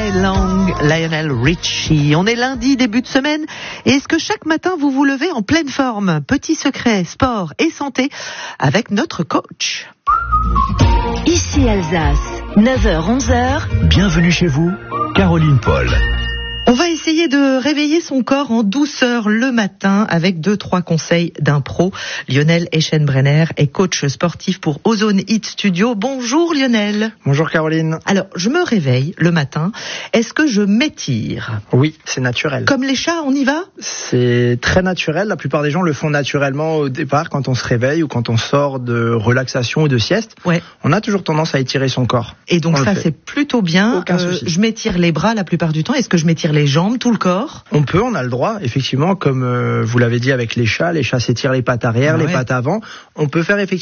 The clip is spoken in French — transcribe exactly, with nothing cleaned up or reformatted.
Lionel Lang, Lionel Richie. On est lundi, début de semaine. Et est-ce que chaque matin vous vous levez en pleine forme? Petit secret, sport et santé avec notre coach. Ici Alsace, neuf heures onze heures. Bienvenue chez vous, Caroline Paul. On va essayer de réveiller son corps en douceur le matin avec deux, trois conseils d'un pro. Lionel Eschenbrenner est coach sportif pour Ozone Hit Studio. Bonjour Lionel. Bonjour Caroline. Alors, je me réveille le matin. Est-ce que je m'étire? Oui, c'est naturel. Comme les chats, on y va? C'est très naturel. La plupart des gens le font naturellement au départ quand on se réveille ou quand on sort de relaxation ou de sieste. Ouais. On a toujours tendance à étirer son corps. Et donc on ça, c'est plutôt bien. Aucun Euh, souci. je m'étire les bras la plupart du temps. Est-ce que je m'étire les jambes, tout le corps? On peut, on a le droit, effectivement, comme euh, vous l'avez dit avec les chats, les chats s'étirent les pattes arrière, Ah les ouais. pattes avant. On peut faire effectivement